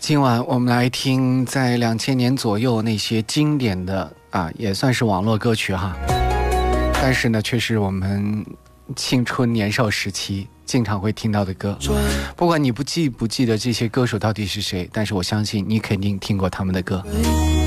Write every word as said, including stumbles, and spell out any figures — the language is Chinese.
今晚我们来听在两千年左右那些经典的啊，也算是网络歌曲哈，但是呢，却是我们青春年少时期经常会听到的歌。不管你不记不记得这些歌手到底是谁，但是我相信你肯定听过他们的歌。